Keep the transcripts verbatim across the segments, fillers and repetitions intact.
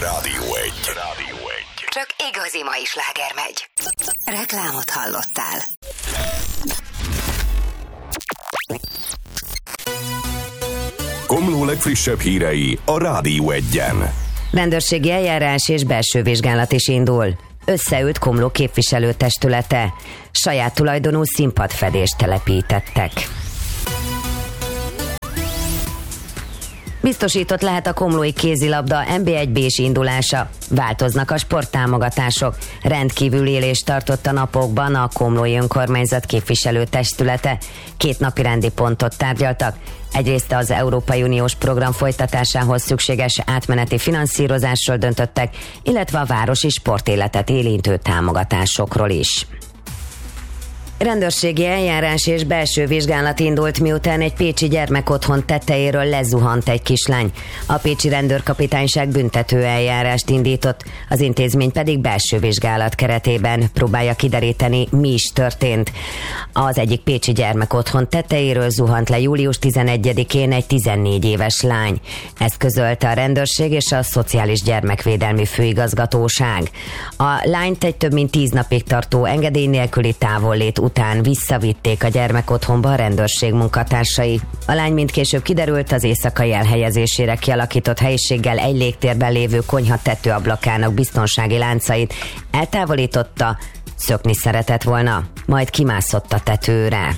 Rádió egy. Rádió egy. Csak igazi mai sláger megy. Reklámot hallottál. Komló legfrissebb hírei a Rádió egyen. Rendőrségi eljárás és belső vizsgálat is indul. Összeült Komló képviselőtestülete. Saját tulajdonú színpadfedést telepítettek. Biztosított lehet a komlói kézilabda en bé egy bé-s indulása. Változnak a sporttámogatások. Rendkívül élést tartott a napokban a komlói önkormányzat képviselőtestülete. Két napi rendi pontot tárgyaltak. Egyrészt az Európai Uniós program folytatásához szükséges átmeneti finanszírozásról döntöttek, illetve a városi sportéletet érintő támogatásokról is. Rendőrségi eljárás és belső vizsgálat indult, miután egy pécsi gyermekotthon tetejéről lezuhant egy kislány. A pécsi rendőrkapitányság büntető eljárást indított, az intézmény pedig belső vizsgálat keretében próbálja kideríteni, mi is történt. Az egyik pécsi gyermekotthon tetejéről zuhant le július tizenegyedikén egy tizennégy éves lány. Ezt közölte a rendőrség és a Szociális Gyermekvédelmi Főigazgatóság. A lányt egy több mint tíz napig tartó engedély nélküli távollét után visszavitték a gyermekotthonba a rendőrség munkatársai. A lány, mint később kiderült, az éjszakai elhelyezésére kialakított helyiséggel egy légtérben lévő konyha tetőablakának biztonsági láncait eltávolította, szökni szeretett volna, majd kimászott a tetőre.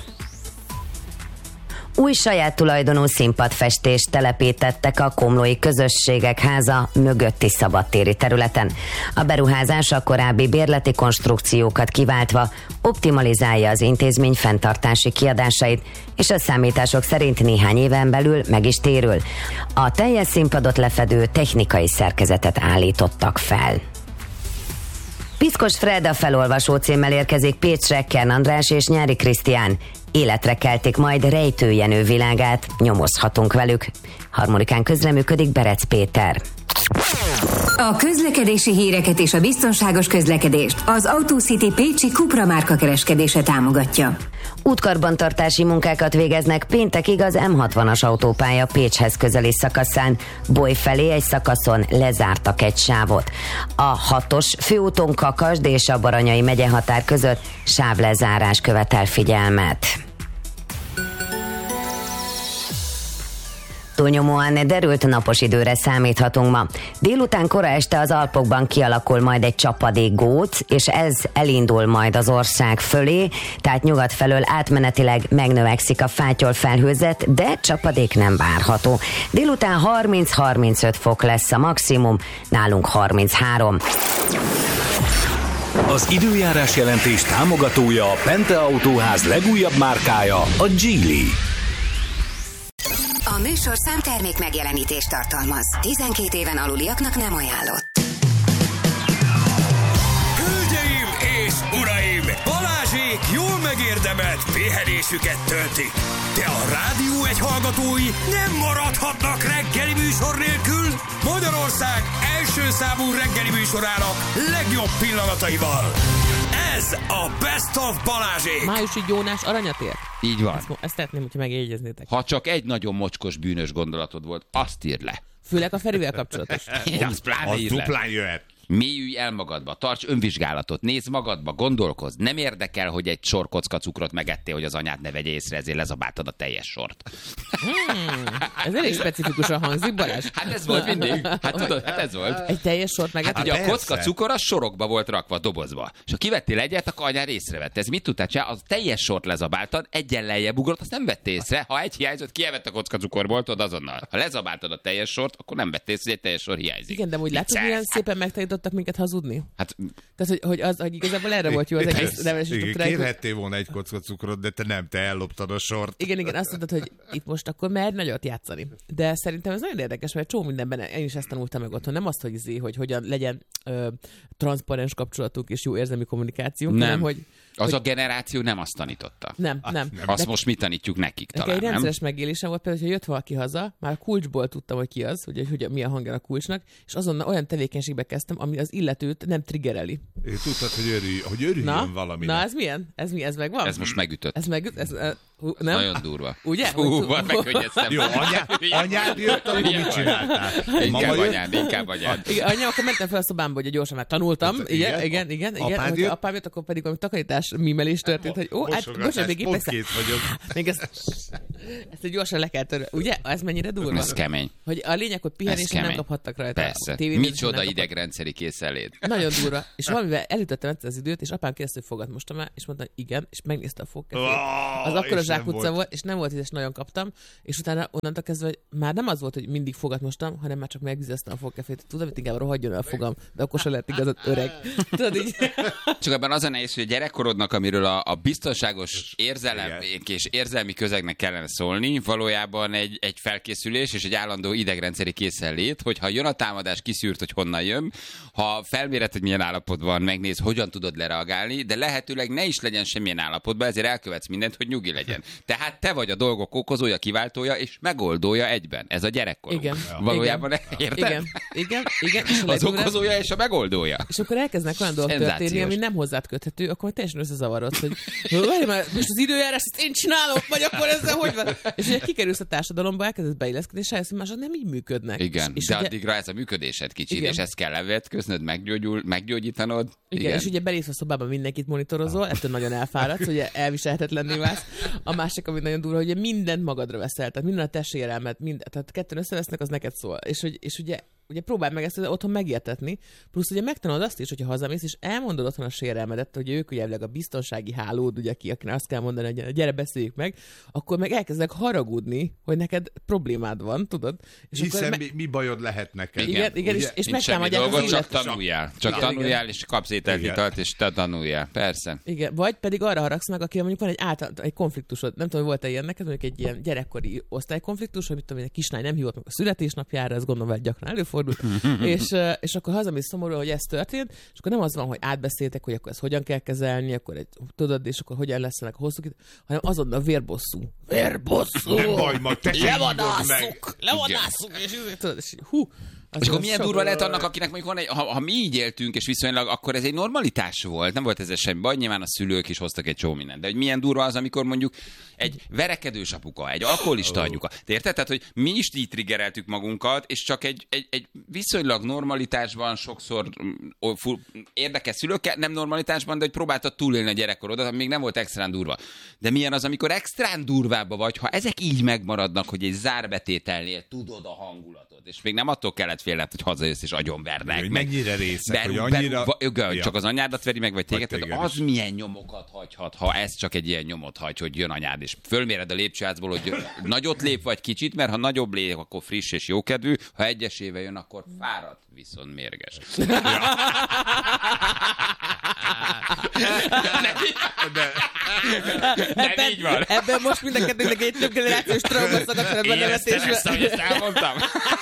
Új saját tulajdonú színpadfestést telepítettek a komlói közösségek háza mögötti szabadtéri területen. A beruházás a korábbi bérleti konstrukciókat kiváltva optimalizálja az intézmény fenntartási kiadásait, és a számítások szerint néhány éven belül meg is térül. A teljes színpadot lefedő technikai szerkezetet állítottak fel. Piszkos Fred a felolvasó címmel érkezik Pécsre, Kern András és Nyári Krisztián. Életre keltik majd Rejtő Jenő világát, nyomozhatunk velük. Harmonikán közreműködik Berec Péter. A közlekedési híreket és a biztonságos közlekedést az AutoCity pécsi Cupra márka kereskedése támogatja. Útkarbantartási munkákat végeznek péntekig az em hatvanas autópálya Pécshez közeli szakaszán. Boly felé egy szakaszon lezártak egy sávot. A hatos főúton Kakasd és a Baranyai megye határ között sávlezárás követel figyelmet. Túlnyomóan derült napos időre számíthatunk ma. Délután kora este az Alpokban kialakul majd egy csapadékgóc, és ez elindul majd az ország fölé, tehát nyugat felől átmenetileg megnövekszik a fátyol felhőzet, de csapadék nem várható. Délután harminc-harmincöt fok lesz a maximum, nálunk harminchárom. Az időjárás jelentés támogatója a Pente Autóház legújabb márkája, a Geely. A műsorszám termék megjelenítést tartalmaz. tizenkét éven aluliaknak nem ajánlott. Hölgyeim és uraim! Balázsék jól megérdemelt pihenésüket töltik. De a Rádió egy hallgatói nem maradhatnak reggeli műsor nélkül. Magyarország első számú reggeli műsorának legjobb pillanataival. Ez a Best of Balázsék. Májusi Gyónás aranyat ért? Így van. Ezt, ezt szeretném, hogyha megjegyeznétek. Ha csak egy nagyon mocskos bűnös gondolatod volt, azt írd le. Főleg a Ferivel kapcsolatos. Az pláne Az írd le. duplán jöhet. Mélyülj el magadba, tarts önvizsgálatot, nézd magadba, gondolkozz. Nem érdekel, hogy egy sor kocka cukrot megettél, hogy az anyád ne vegye észre, ezért lezabáltad a teljes sort. Hmm, ez elég specifikusan hangzik, Balázs. Hát ez volt mindig. Hát tudod, hát ez volt. Egy teljes sort megettél? Hát ugye a persze. kocka cukor az sorokba volt rakva a dobozba. És ha kivettél egyet, akkor anyád észrevett. Ez mit tudtál csinálni? Az teljes sort lezabáltad, egyen lejjebb ugrott, azt nem vett észre. Ha egy hiányzott, kievett a kocka cukorból, tudod azonnal. Ha lezabáltad a teljes sort, akkor nem vett észre, hogy egy teljes sor hiányzik. Igen, de úgy látod, milyen szépen megtanítottak minket hazudni? Hát, Tehát, hogy, hogy, az, hogy igazából erre volt jó az egész nevelés. Igen, kérhettél volna egy kocka cukrot, de te nem, te elloptad a sort. Igen, igen, azt mondtad, hogy itt most akkor mer nagyot játszani. De szerintem ez nagyon érdekes, mert csomó mindenben én is ezt tanultam meg otthon. Nem azt, hogy, izé, hogy hogyan legyen ö, transzparens kapcsolatunk és jó érzelmi kommunikációnk, nem. hanem hogy Az hogy... a generáció nem azt tanította. Nem, nem. nem. Azt de... most mi tanítjuk nekik Nekem talán, egy rendszeres nem? megélésem volt, például, hogy jött valaki haza, már a kulcsból tudtam, hogy ki az, hogy, hogy mi a hangja a kulcsnak, és azonnal olyan tevékenységbe kezdtem, ami az illetőt nem triggereli. Tudtad, hogy, örülj, hogy örüljön na, valaminek. Na, ez milyen? Ez mi? Ez megvan? Ez most megütött. Ez megüt? Ez, Hú, nem? Nagyon durva. Ugye? Hú, van, megkönnyeztem. Jó, anyád, anyád jött, akkor mit csináltál? Inkább anyád, inkább anyád. Igen, anyám, akkor mentem fel a szobámba, hogy gyorsan már tanultam. Hát, Igen, igen? igen, igen. igen. Apád Hogyha jött? apám jött, akkor pedig valami takarítás mimelés történt, hogy ó, hát bocsánat, még épp pont kész vagyok. még ezt, ezt egy gyorsan le kell törni. Ugye? Ez mennyire durva? Ez kemény. Hogy a lényeg, hogy pihenésen nem kaphattak rajta. Persze. Tévénézésen Micsoda nem kaphattak. idegrendszeri készenlét. Nagyon durva. És valamivel elütöttem egyszer az időt, és apám kérdezte, hogy fogad mostam el, és mondta, hogy igen, és megnézte a fogkefét. Az akkor a és nem zsákutca volt. volt, és nem volt, és nagyon kaptam, és utána onnantól kezdve, hogy már nem az volt, hogy mindig fogat mostam, hanem már csak megvizeztem a fogkefét. Tudod, hogy inkább rohadjon el a fogam, de akkor se lett igazad öreg. Tudod így? Csak ebben az a nehéz, hogy a gyerekkorodnak, amiről a, a biztonságos érzelem és érzelmi közegnek kellene szólni, valójában egy, egy felkészülés és egy állandó idegrendszeri készenlét, hogy ha jön a támadás, kiszűrt, hogy honnan jön, ha felméred, hogy milyen állapotban, megnéz, hogyan tudod lereagálni, de lehetőleg ne is legyen semmilyen állapotban, ezért elkövetsz mindent, hogy nyugi legyen. Tehát te vagy a dolgok okozója, kiváltója és megoldója egyben. Ez a gyerekkorunk. Igen. Valójában igen. érted? Igen, igen, igen. És a Az legdurvább- okozója és a megoldója. És akkor elkezdnek olyan dolgok Szenzációs. történni, ami nem hozzád köthető, akkor teljesen összezavarodsz, hogy várj már, most az időjárás, ezt én csinálom, vagy akkor ezzel hogy van? És ugye kikerülsz a társadalomba, elkezdesz beilleszkedni, és rájössz, hogy mások nem így működnek. Igen, és, és de ugye, addigra ez a működésed kicsit, Igen. és ezt kell levetköznöd, meggyógyul, meggyógyítanod. igen, igen, és ugye belépsz a szobába, mindenkit monitorozol, ettől nagyon elfáradsz, ugye elviselhetetlenné válsz. A másik, ami nagyon durva, hogy mindent magadra veszel, tehát minden a te sérelmet, mindent, tehát ketten összevesznek, az neked szól. És, hogy, és ugye ugye próbáld meg ezt otthon megértetni, plusz ugye megtanulod azt is, hogyha hazamész, és elmondod otthon a sérelmedet, hogy ők ugye a biztonsági hálód, ugye ki, akinek azt kell mondani, hogy gyere, beszéljük meg, akkor meg elkezdek haragudni, hogy neked problémád van, tudod? És Hiszen akkor mi, mi bajod lehet neked? Igen, igen, és, Ugye? és Nincs meg kell semmi mondják az dolgod, csak illet... tanuljál. Csak Igen, tanuljál, igen. és kapsz ételhitalt, és te tanuljál. Persze. Igen, vagy pedig arra haragsz meg, aki mondjuk van egy által, egy konfliktusod. Nem tudom, hogy volt-e ilyen neked, mondjuk egy ilyen gyerekkori osztálykonfliktus, hogy mit tudom, én, egy kislány nem hívott meg a születésnapjára, ez gondolom, hogy gyakran előfordult, és, és akkor hazamész szomorú, hogy ez történt, és akkor nem az van, hogy átbeszéltek, hogy akkor ezt hogyan kell kezelni, akkor egy, tudod, és akkor hogyan lesznek a hosszú, hanem azonnal vérbosszú. Vérbosszú! Nem baj, majd te sem hívod meg. Levadásszuk! Levadásszuk! És, tudod, és hú, És akkor milyen durva lehet annak, akinek mondjuk van egy, ha, ha mi így éltünk, és viszonylag, akkor ez egy normalitás volt, nem volt ezzel semmi baj, nyilván a szülők is hoztak egy csomó mindent. De hogy milyen durva az, amikor mondjuk egy verekedős apuka, egy alkoholista anyuka. Te érted? Tehát, hogy mi is így triggereltük magunkat, és csak egy, egy, egy viszonylag normalitásban sokszor ó, fú, érdekes szülőkkel, nem normalitásban, de hogy próbáltad túlélni a gyerekkorodat, ami még nem volt extrán durva. De milyen az, amikor extrán durvába vagy, ha ezek így megmaradnak, hogy egy zárbetételnél tudod a hangulatot, és még nem attól kellett félned, hogy hazajössz és agyonvernek. Hogy meg. mennyire részek, Beru, hogy annyira... beru, va, Ja. csak az anyádat veri meg, vagy téged, Vagy tehát téged az is. milyen nyomokat hagyhat, ha ez csak egy ilyen nyomot hagy, hogy jön anyád, és fölméred a lépcsőházból, hogy nagyot lép, vagy kicsit, mert ha nagyobb lép, akkor friss és jókedvű, ha egyesével jön, akkor fáradt, viszont mérges. De, Nem így van. Ebben most mind a kettőnek egy több generációs trauma szakadtan ebben a Érezted ezt, nevetésben. hogy ezt elmondtam?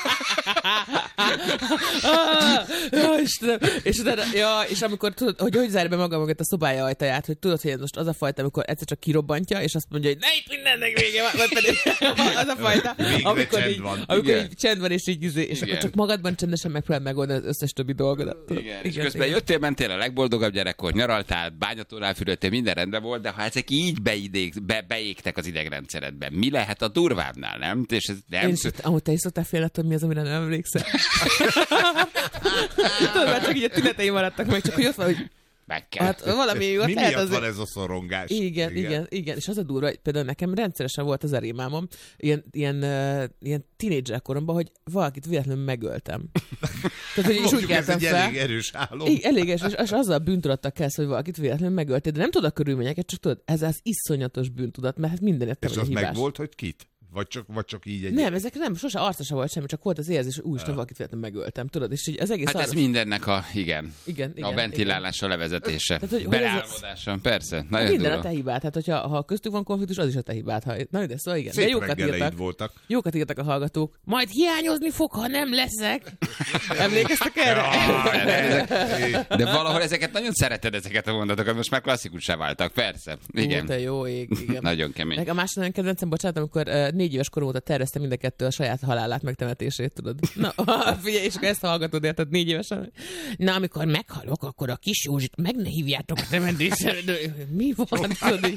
Ja, Istenem. És utána, ja, és amikor tudod, hogy hogy zárja be maga mögött a szobája ajtaját, hogy tudod, hogy ez most az a fajta, amikor egyszer csak kirobbantja, és azt mondja, hogy ne itt mindennek vége van, vagy pedig az a fajta, Végre amikor, csend így, van. amikor Igen. így csend van, és így izé, és Igen. akkor csak magadban csendesen megpróbál megoldani az összes többi dolgodat. tudod. Igen, és közben jöttél, mentél a legboldogabb gyerekkor, nyaraltál, bányatórál fürödtél, minden rendben volt, de ha ezek így beidég, be, beégtek az idegrendszeredben, mi lehet a durvábbnál, nem? És ez nem... Én is, amúgy te is szoktál félni, hogy mi az, amire nem emlékszel. Tudod, már csak így a tünetei maradtak meg, csak hogy ott van, hogy Meg kell. hát valami ott mi lehet miatt azért... van ez a szorongás? Igen, igen, igen, igen. És az a durva, hogy például nekem rendszeresen volt az a rémálmom, ilyen, ilyen, uh, ilyen tínédzser koromban, hogy valakit véletlenül megöltem. Tehát, hogy is úgy Mondjuk ez keltem egy fel. elég erős álom. Igen, elég, és, és azzal bűntudattal kezd, hogy valakit véletlenül megöltél, de nem tudod a körülményeket, csak tudod, ez az iszonyatos bűntudat, mert hát mindenért te És vagy a az hibás. meg volt, hogy kit? Vagy csak, vagy csak így egy... Nem, ezek nem, sose arca sem volt semmi, csak volt az érzés, hogy úristen, valakit véletlenül megöltem, tudod, és így az egész Hát ez arra... mindennek a, igen, Igen, igen, a ventilálása, levezetése. Tehát, hogy- hogy ez a- Beleálmodása, persze. Hát Nagyon minden durva. a te hibád, tehát hogyha ha köztük van konfliktus, az is a te hibád. Ha... Na, de szóval igen. Szép de jókat reggeleid írtak. voltak. Jókat írtak a hallgatók. Majd hiányozni fog, ha nem leszek. Emlékeztek erre? De valahol ezeket nagyon szereted, ezeket a mondatokat, most már klasszikussá váltak, persze. Igen. Ó, te jó ég, igen. Nagyon kemény. Meg a másik nagyon kedvencem, bocsánat, amikor uh, négy éves korom óta tervezte mind a kettő a saját halálát, megtemetését, tudod. Na, figyelj, és akkor ezt hallgatod, érted négy évesen. Na, amikor meghalok, akkor a kis Józsit meg ne hívjátok a temetésre. Mi van, tudod?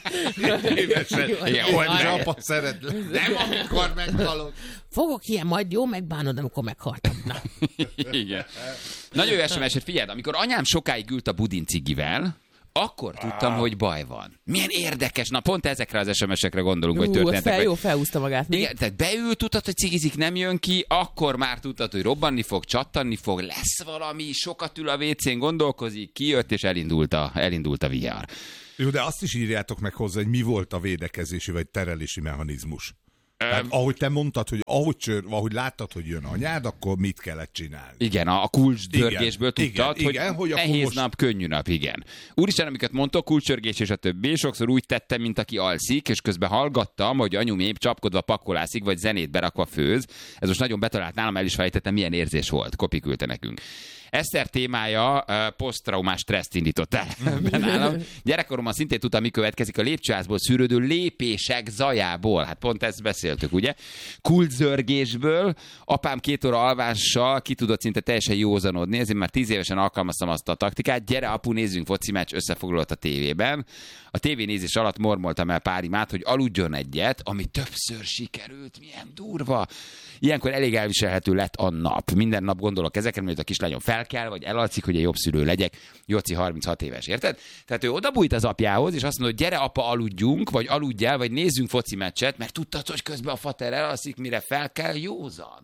Évesen. Igen, hogy apa szeret. Nem, amikor meghalok. Fogok ilyen, majd jó megbánod, amikor meghaltam. Na. Igen. Nagyon jó es em es-et, figyeld, amikor anyám sokáig ült a budin cigivel, akkor tudtam, hogy baj van. Milyen érdekes, na pont ezekre az es em es-ekre gondolunk, hogy történtek. Fel, jó, felhúzta magát. Igen, tehát beül, tudtad, hogy cigizik, nem jön ki, akkor már tudtad, hogy robbanni fog, csattanni fog, lesz valami, sokat ül a vécén, gondolkozik, kijött, és elindult a, elindult a vé er. Jó, de azt is írjátok meg hozzá, hogy mi volt a védekezési vagy terelési mechanizmus. Tehát, ahogy te mondtad, hogy ahogy, csör, ahogy láttad, hogy jön anyád, akkor mit kellett csinálni? Igen, a kulcsdörgésből tudtad, igen, hogy, igen, hogy nehéz most... nap, könnyű nap, igen. Úristen, amiket mondtok, kulcsdörgés és a többi, sokszor úgy tettem, mint aki alszik, és közben hallgattam, hogy anyum épp csapkodva pakolászik, vagy zenét berakva főz. Ez most nagyon betalált nálam, el is fejtettem, milyen érzés volt. Kopi küldte nekünk. Eszter témája uh, posztraumás stresszt indított el nálam. Gyerekkoromban szintén tudtam, mi következik a lépcsőházból szűrődő lépések zajából. Hát pont ezt beszéltük, ugye? Kulcszörgésből, apám két óra alvással ki tudott szinte teljesen józanodni, ezért már tíz évesen alkalmaztam azt a taktikát. Gyere, apu, nézzünk foci meccs, összefoglalott a tévében. A tévénézés alatt mormoltam el pár imát, hogy aludjon egyet, ami többször sikerült, milyen durva. Ilyenkor elég elviselhető lett a nap. Minden nap gondolok ezekre, mert a kislányom fel kell, vagy elalszik, hogy egy jobb szülő legyek. Jóci harminchat éves, érted? Tehát ő odabújt az apjához, és azt mondta, hogy gyere, apa, aludjunk, vagy aludjál, vagy nézzünk foci meccset, mert tudtad, hogy közben a fater elalszik, mire fel kell, józan.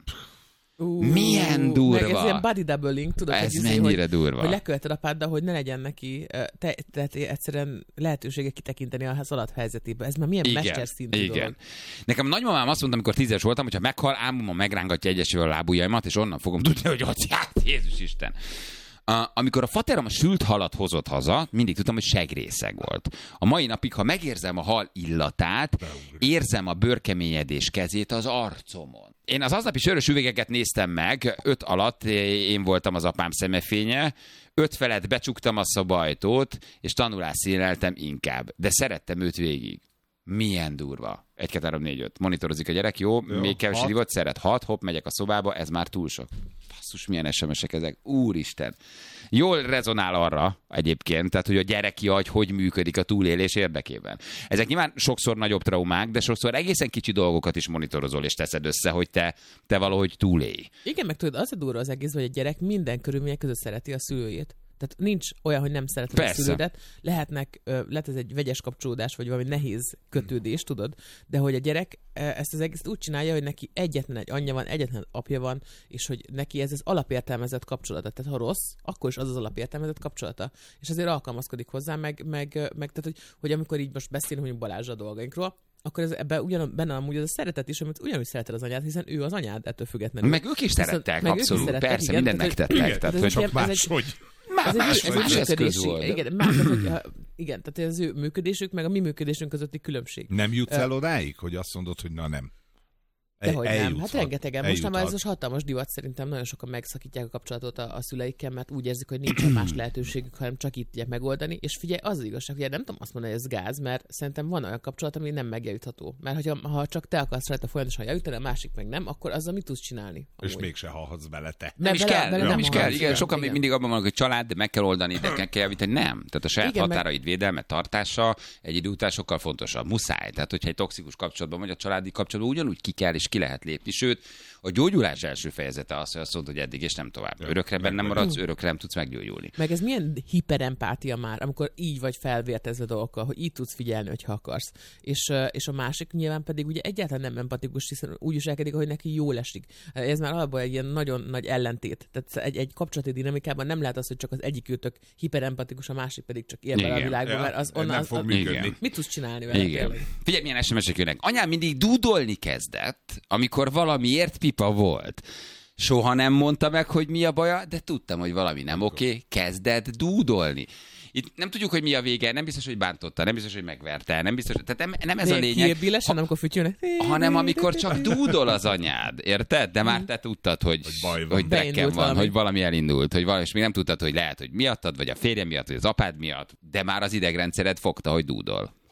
Uh, Milyen durva. Meg ez ilyen body doubling, tudod, ez hogy, mennyire hogy, durva. Hogy leköveted apáddal, hogy ne legyen neki te, tehát egyszerűen lehetősége kitekinteni a alatt helyzetébe. Ez már milyen mesterszintű igen. dolog. Nekem nagymamám azt mondta, amikor tízes voltam, hogyha meghal, álmomban megrángatja egyesével a lábujjaimat, és onnan fogom tudni, hogy ott hát, Jézus Isten. Uh, amikor a faterom a sült halat hozott haza, mindig tudtam, hogy segrészeg volt. A mai napig, ha megérzem a hal illatát, érzem a bőrkeményedés kezét az arcomon. Én az aznapi sörös üvegeket néztem meg, öt alatt én voltam az apám szemefénye, öt felett becsuktam a szobajtót, és tanulás színeltem inkább, de szerettem őt végig. Milyen durva. egy, kettő, három, négy, öt. Monitorozik a gyerek, jó, jó még kevesebb divot szeret. hat, hopp, megyek a szobába, ez már túl sok. Basszus, milyen es em es-ek ezek. Úristen. Jól rezonál arra egyébként, tehát, hogy a gyereki agy hogy működik a túlélés érdekében. Ezek nyilván sokszor nagyobb traumák, de sokszor egészen kicsi dolgokat is monitorozol és teszed össze, hogy te, te valahogy túlélj. Igen, meg tudod, az a durva az egész, hogy a gyerek minden körülmények között szereti a szülőjét. Tehát nincs olyan, hogy nem szereted a szülődet. Lehetnek, lehet ez egy vegyes kapcsolódás, vagy valami nehéz kötődés, tudod, de hogy a gyerek ezt az egészet úgy csinálja, hogy neki egyetlen egy anyja van, egyetlen apja van, és hogy neki ez az alapértelmezett kapcsolata. Tehát ha rossz, akkor is az az alapértelmezett kapcsolata. És azért alkalmazkodik hozzá, meg, meg, meg tehát, hogy, hogy amikor így most beszélünk mondjuk Balázsra a dolgainkról, akkor ez ebben ugyan, benne amúgy az a szeretet is, amit ugyanúgy szereted az anyád, hiszen ő az anyád ettől függetlenül. Meg ők is szerettek, meg abszolút, ők is szerettek, persze, igen, mindent megtettek. Tehát, tehát, hogy csak máshogy. Ez Más, egy, ez más egy eszköz működési, volt. igen, más, hogy, igen, tehát az ő működésük, meg a mi működésünk közötti különbség. Nem jutsz el odáig, hogy azt mondod, hogy na nem. Dehogy nem. Hát Eljuthat. rengetegen. Most már ez most hatalmas divat, szerintem nagyon sokan megszakítják a kapcsolatot a, a szüleikkel, mert úgy érzik, hogy nincsen más lehetőségük, hanem csak itt tudják megoldani. És figyelj, az, az igazság, hogy nem tudom azt mondani, hogy ez gáz, mert szerintem van olyan kapcsolat, ami nem megjavítható. Mert hogyha, ha csak te akarsz rajta folyamatosan javítani, a másik meg nem, akkor azzal mit tudsz csinálni? Amúgy. És mégse hallhatsz bele te. Nem, nem is kell, bele nem, nem is kell. Igen, igen, sokan igen. mindig abban vannak, hogy család, de meg kell oldani, de kell, kell javítani. Nem. Tehát a saját Igen, határaid meg... védelme, tartása egy idő után sokkal fontosabb. Muszáj. Tehát, hogyha egy toxikus kapcsolatban vagy a családi kapcsolatban ugyanúgy ki kell és ki lehet lépni. Sőt, a gyógyulás első fejezete az, hogy azt mondod, hogy eddig és nem tovább. Örökre benne maradsz, örökre nem tudsz meggyógyulni. Meg ez milyen hiperempátia már, amikor így vagy felvértezve dolgokkal, hogy így tudsz figyelni, hogyha akarsz. És, és a másik nyilván pedig ugye egyáltalán nem empatikus, hiszen úgy viselkedik, hogy neki jól esik. Ez már alapból egy ilyen nagyon nagy ellentét. Tehát egy, egy kapcsolati dinamikában nem lehet az, hogy csak az egyik őtök hiperempatikus, a másik pedig csak ér bele a világban, mert az onnan nem az, fog az, működni. mit tudsz csinálni vele? Igen. Figyelj, milyen es em es-ek jönnek. Anyám mindig dúdolni kezdett, amikor valamiért pipa volt. Soha nem mondta meg, hogy mi a baja, de tudtam, hogy valami nem oké, okay, kezdett dúdolni. Itt nem tudjuk, hogy mi a vége, nem biztos, hogy bántotta, nem biztos, hogy megverte, nem biztos, tehát nem, nem ez a lényeg. Bílesen, amikor fütyülnek. Hanem amikor csak dúdol az anyád, érted? De már te tudtad, hogy, hogy, hogy brekken van, valami. hogy valami elindult, hogy valami, és még nem tudtad, hogy lehet, hogy miattad, vagy a férje miatt, vagy az apád miatt, de már az idegrendszered fogta, hogy dúdol.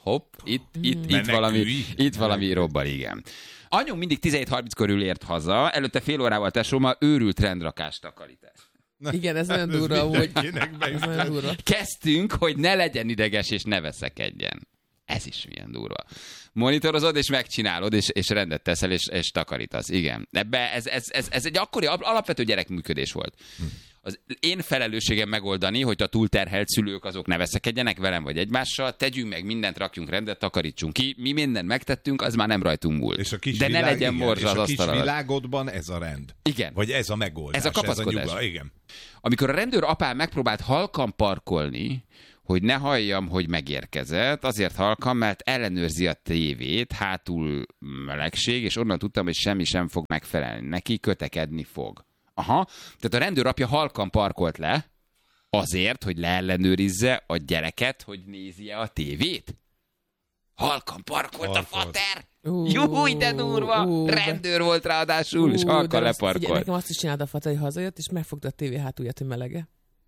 hopp, itt, itt, Mm. itt valami, itt valami robban, igen. Anyum mindig tizenhét harminc körül ért haza, előtte fél órával tesóma őrült rendrakás takarítás. Igen, ez nagyon durva, hogy ez nagyon durva. Kezdtünk, hogy ne legyen ideges és ne veszekedjen. Ez is milyen durva. Monitorozod, és megcsinálod, és, és rendet teszel, és, és takarítasz. Igen. Ebbe ez, ez, ez, ez egy akkori alapvető gyerekműködés volt. Az én felelősségem megoldani, hogy a túlterhelt szülők azok ne veszekedjenek velem vagy egymással, tegyünk meg mindent, rakjunk rendet, takarítsunk ki. Mi mindent megtettünk, az már nem rajtunk múlt. És a kis De világ, ne legyen igen, morzsa az és a kis asztal alatt. világodban ez a rend. Igen. Vagy ez a megoldás. Ez a kapaszkodás. Ez a nyuga, igen. Amikor a rendőr apám megpróbált halkan parkolni, hogy ne halljam, hogy megérkezett, azért halkan, mert ellenőrzi a tévét, hátul melegség, és onnan tudtam, hogy semmi sem fog megfelelni. Neki kötekedni fog. Aha, tehát a rendőr apja halkan parkolt le, azért, hogy leellenőrizze a gyereket, hogy nézi-e a tévét? Halkan parkolt Halkolt. a fater! Uh, Júj, de durva! Uh, rendőr volt ráadásul, uh, és halkan leparkolt. Figyelj, nekem azt is csinálta a fater, hogy hazajött, és megfogta a tévé hátulját, hogy melege.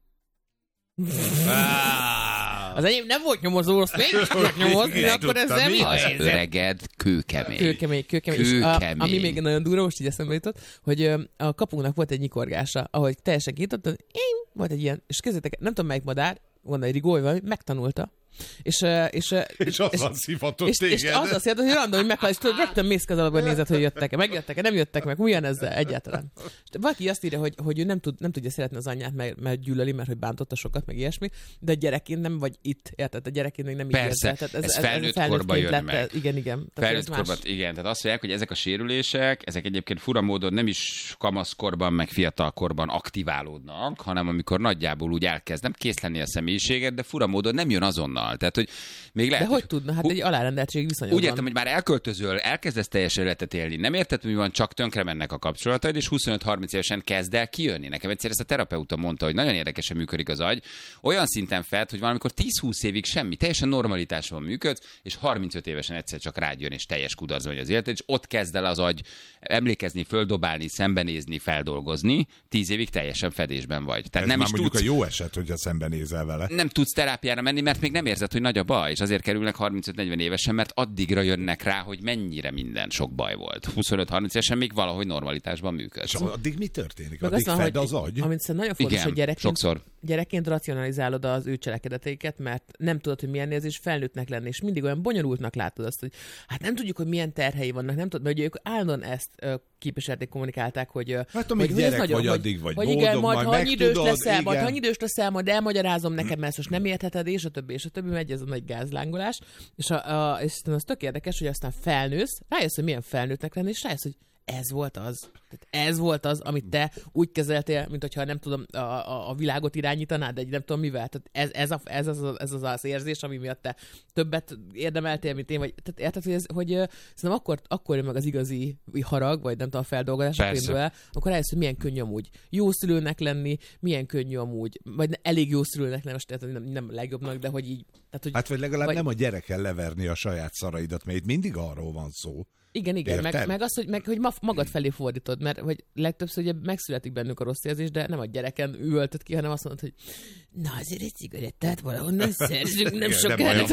Az enyém nem volt nyomozó, azt még tudok nyomozni, akkor ez nem jó. Az öreged kőkemény. Kőkemény, kőkemény. kőkemény. A, ami még nagyon durva, most így eszembe jutott, hogy a kapunknak volt egy nyikorgása, ahogy teljesen kinyitottad, volt egy ilyen, és kezdetek, nem tudom melyik madár, volna egy rigóly valami, megtanulta. És, és, és azzal szivatott és, téged. És azzal szivatott, hogy random, hogy meghal, és tudod, rögtön mész kezalapban nézed, hogy jöttek-e, megjöttek-e, nem jöttek meg, milyen ezzel egyáltalán. És valaki azt írja, hogy, hogy ő nem, tud, nem tudja szeretni az anyját, mert, mert gyűlöli, mert hogy bántotta sokat, meg ilyesmi, de a gyerekként nem vagy itt, érted? A gyerekként még nem így Persze, érzed. Tehát ez, ez felnőtt ez korban jön lett, meg. Igen, igen. Felnőtt korban, igen. Tehát azt mondják, hogy ezek a sérülések, ezek egyébként fura módon nem is kamaszkorban, meg fiatalkorban aktiválódnak, hanem amikor nagyjából úgy elkezd nem kész lenni a személyiséget, de fura módon nem jön azonnal. Tehát, hogy még lehet, de hogy tudna? Hát egy alárendeltség viszonyban. Úgy értem, hogy már elköltözöl, elkezdesz teljes életet élni. Nem érted, hogy mi van, csak tönkre mennek a kapcsolataid, és huszonöt-harminc évesen kezd el kijönni. Nekem egyszer ezt a terapeuta mondta, hogy nagyon érdekesen működik az agy. Olyan szinten fed, hogy valamikor tíz-húsz évig semmi, teljesen normalitásban működsz, és harmincöt évesen egyszer csak rád jön, és teljes kudarcban vagy az életed, és ott kezd el az agy emlékezni, földobálni, szembenézni, feldolgozni. Tíz évig teljesen fedésben vagy. Tehát ez nem már is mondjuk tudsz, a jó eset, hogyha szembenézel vele. Nem tudsz terápiára menni, mert még nem érzed, hogy nagy a baj, és azért kerülnek harmincöt-negyven évesen, mert addigra jönnek rá, hogy mennyire minden sok baj volt. huszonöt-harminc évesen még valahogy normalitásban működsz. És addig mi történik? Meg Addig van, fed hogy, az agy? Amit szerintem nagyon fontos, Igen, hogy gyerekként, sokszor. gyerekként racionalizálod az ő cselekedeteiket, mert nem tudod, hogy milyen érzés felnőttnek lenni, és mindig olyan bonyolultnak látod azt, hogy hát nem tudjuk, hogy milyen terhei vannak, nem tudod, mert ők állandóan ezt uh, képviselték, kommunikálták, hogy, hát amíg hogy gyerek nagyon, vagy, hogy, addig vagy hogy boldog, igen, majd, majd ha idős megtudod, leszel, majd igen. ha idős leszel, majd elmagyarázom neked, mert ezt most nem értheted, és a többi, és a többi, megy ez a nagy gázlángolás, és, a, a, és az tök érdekes, hogy aztán felnősz, rájössz, hogy milyen felnőttnek lenni, és rájössz, hogy ez volt az. Tehát ez volt az, amit te úgy kezeltél, mint hogyha nem tudom, a, a, a világot irányítanád, de egy nem tudom mivel. Tehát ez, ez, a, ez, az, ez az az érzés, ami miatt te többet érdemeltél, mint én, vagy tehát érted, hogy, ez, hogy uh, szerintem akkor, akkor jön meg az igazi harag, vagy nem tudom, a feldolgozás, el, akkor rájössz, hogy milyen könnyű amúgy jó szülőnek lenni, milyen könnyű amúgy, vagy elég jó szülőnek lenni, most tehát nem, nem legjobbnak, de hogy így. Tehát, hogy, hát vagy legalább vagy, nem a gyereken leverni a saját szaraidat, mert itt mindig arról van szó. Igen, igen, meg, meg az, hogy, meg, hogy magad felé fordítod, mert hogy legtöbbször ugye megszületik bennük a rossz érzés, de nem a gyereken üvöltöd ki, hanem azt mondod, hogy na azért egy cigarettát valahonnan szerzünk, nem sokára.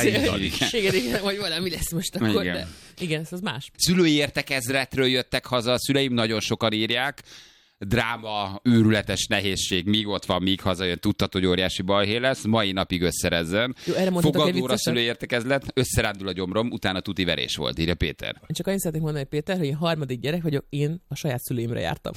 Igen, igen, vagy valami lesz most akkor, igen. De igen, ez az más. Szülői értekezletről jöttek haza, a szüleim nagyon sokan írják, dráma, őrületes nehézség, míg ott van, míg hazajön, tudtad, hogy óriási balhé lesz, mai napig összerezzen. Fogadóra szülői értekezlet, összerándul a gyomrom, utána tuti verés volt, írja Péter. Én csak annyit szeretnék mondani, Péter, hogy én harmadik gyerek vagyok, én a saját szüleimre jártam.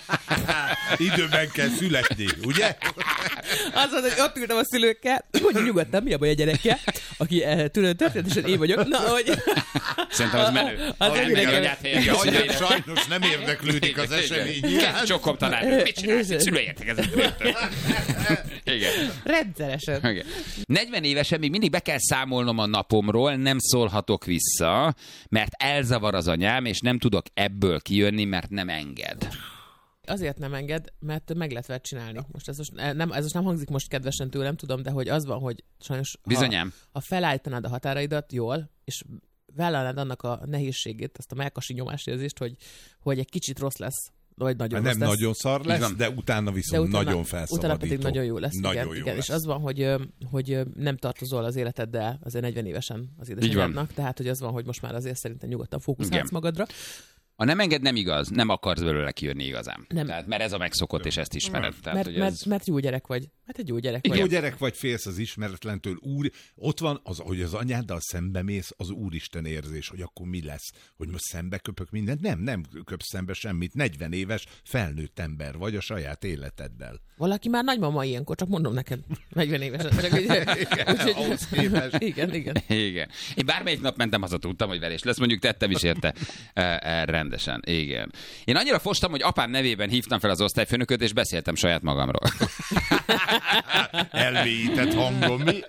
Időben kell születni, ugye? Az az, hogy ott ültem a szülőkkel, hogy nyugodtan, mi a baj a gyerekkel, aki tudod, történetesen én vagyok. Na, hogy... Szerintem az menő. Az menő. Sajnos nem érdeklődik az esemény. Csokom tanár, mit csinálsz? Szülői értekezlet. Igen. Rendszeresen. Igen. negyven évesen még mindig be kell számolnom a napomról, nem szólhatok vissza, mert elzavar az anyám, és nem tudok ebből kijönni, mert nem enged. Azért nem enged, mert meg lehet vele csinálni. Most ez, most nem, ez most nem hangzik most kedvesen tőlem, tudom, de hogy az van, hogy sajnos ha, ha felállítanád a határaidat jól, és vállalnád annak a nehézségét, azt a melkasi nyomásérzést, hogy, hogy egy kicsit rossz lesz vagy nagyon hát rossz nem lesz. nagyon szar lesz, de utána viszont de utána, nagyon felszabadító. Utána pedig nagyon jó lesz. Nagyon igen, jó igen. lesz. És az van, hogy, hogy nem tartozol az életeddel azért negyven évesen az édesanyádnak, tehát hogy az van, hogy most már azért szerintem nyugodtan fókuszálsz magadra. A nem enged nem igaz, nem akarsz belőle kijönni igazán. Nem. Tehát, mert ez a megszokott, és ezt ismered. Tehát, mert, hogy mert, ez... mert jó gyerek vagy. Hát egy jó gyerek Jó vagy. gyerek vagy, félsz az ismeretlentől, úr, ott van, az, hogy az anyáddal szembe mész, az úristen érzés, hogy akkor mi lesz, hogy most szembe köpök mindent. Nem, nem köpsz szembe semmit. negyven éves felnőtt ember vagy a saját életeddel. Valaki már nagymama ilyenkor, csak mondom neked, negyven évesen. Csak egy, igen, igen, igen. Igen. Én bármelyik nap mentem haza, tudtam, hogy verés lesz, mondjuk tettem is érte e, e, rendesen. Igen. Én annyira fostam, hogy apám nevében hívtam fel az osztályfőnököt, és beszéltem saját magamról. Elmélyített hangom, mi?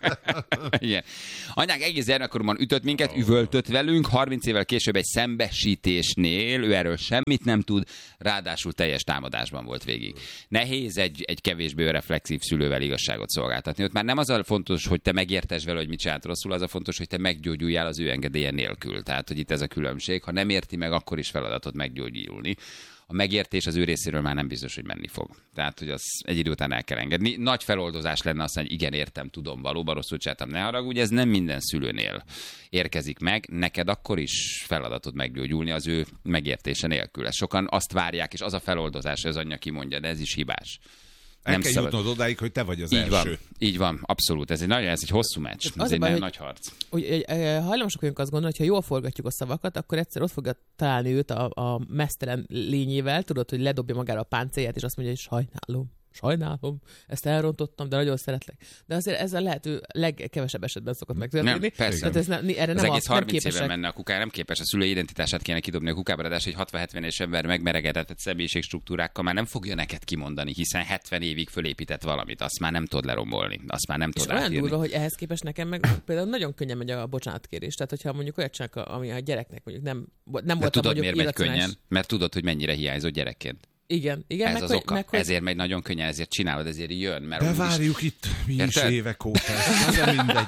Igen. Anyák egész gyermekkoromban ütött minket, üvöltött velünk, harminc évvel később egy szembesítésnél, ő erről semmit nem tud, ráadásul teljes támadásban volt végig. Nehéz egy, egy kevésbé reflexív szülővel igazságot szolgáltatni. Ott már nem az a fontos, hogy te megértesd vele, hogy mit csinált rosszul, az a fontos, hogy te meggyógyuljál az ő engedélye nélkül. Tehát, hogy itt ez a különbség. Ha nem érti meg, akkor is feladatod meggyógyulni. A megértés az ő részéről már nem biztos, hogy menni fog. Tehát, hogy az egy idő után el kell engedni. Nagy feloldozás lenne azt mondani, hogy igen, értem, tudom, valóban rosszul csináltam, ne haragudj, ez nem minden szülőnél érkezik meg. Neked akkor is feladatod meggyógyulni az ő megértése nélkül. Ezt sokan azt várják, és az a feloldozás, hogy az anyja kimondja, de ez is hibás. El Nem kell szabad. jutnod odáig, hogy te vagy az így első. Van, így van, abszolút. Ez egy nagyon, ez egy hosszú meccs. Ez az egy baj, nagyon hogy- nagy harc. Hogy, hogy, hogy hajlamosak vagyunk azt gondolni, hogy ha jól forgatjuk a szavakat, akkor egyszer ott fogja találni őt a, a mesztelen lényével, tudod, hogy ledobja magára a páncélját, és azt mondja, hogy sajnálom, sajnálom, ezt elrontottam, de nagyon szeretlek. De azért ez a lehető legkevesebb esetben szokott megtörténni. Nem, persze. Tehát ez nem, erre Az nem, egész a, nem harminc éve képesek. menne a kukára, nem képes a szülő identitását kéne kidobni a kukába, de egy hatvan-hetven éves ember megmeregedett személyiségstruktúrákkal már nem fogja neked kimondani, hiszen hetven évig fölépített valamit, azt már nem tudod lerombolni, azt már nem És tudod olyan átírni. durva, hogy ehhez képest nekem meg például nagyon könnyen megy a bocsánatkérés. Tehát, hogyha mondjuk olyat csinálok, ami a gyereknek mondjuk nem, nem De voltam tudod, mondjuk miért megy irracionális. könnyen? Mert tudod, hogy mennyire hiányzott gyerekként. Igen, igen, Ez meg, az hogy, oka. meg, hogy Ezért megy nagyon könnyen, ezért csinálod, ezért jön. Mert De úgyis- várjuk itt mi is Érted? évek óta. Ez a mindegy.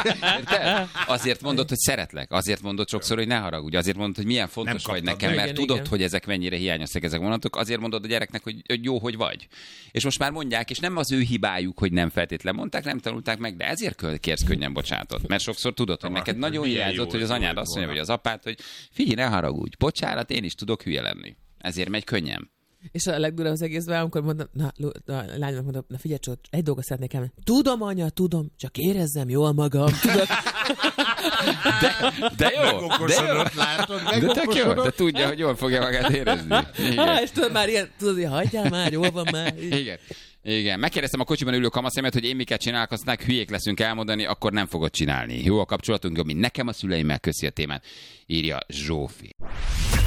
Érted? Azért mondod, hogy szeretlek. Azért mondod sokszor, hogy ne haragudj. Azért mondod, hogy milyen fontos Nem vagy kaptad nekem, meg. mert Igen, tudod, igen. hogy ezek mennyire hiányoztak ezek a vonatok. Azért mondod a gyereknek, hogy, hogy jó, hogy vagy. És most már mondják, és nem az ő hibájuk, hogy nem feltétlen mondták, nem tanulták meg, de ezért kö- kérsz könnyen bocsánatot. Mert sokszor tudod, hogy neked nagyon milyen hiányzott, jó hogy az volt anyád azt mondja, volna. vagy az apád, hogy figyelj, ne haragudj. Bocsánat, én is tudok hülye lenni. Ezért megy könnyen. És a legdurvább az egészben, amikor mondom, na, Lu- a lányomnak mondom, na figyelj csak, egy dolgot szeretnék elmenni. Tudom, anya, tudom, csak érezzem jól magam. Tudod? De jó, de jó. Megokosodott, látod? De tök jó, de Megokosodott. tudja, hogy jól fogja magát érezni. Igen. Á, és tudod már ilyen, tudod, hogy hagyjál már, jól van már. Igen. Igen. Megkérdeztem a kocsiban ülő kamaszaimat, hogy én miket csinálok, aztán hülyék leszünk elmondani, akkor nem fogod csinálni. Jó a kapcsolatunk, jobb, mint nekem a szüleimmel, köszi a témát, írja Zsófi.